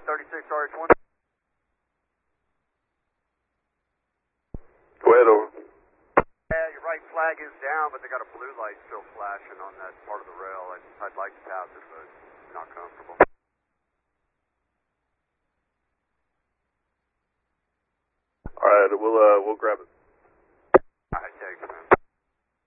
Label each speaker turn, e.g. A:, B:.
A: 36 RH1.
B: Go ahead, over.
A: Yeah, your right flag is down, but they got a blue light still flashing on that part of the rail. I'd like to pass it, but not comfortable.
B: All right, we'll grab it.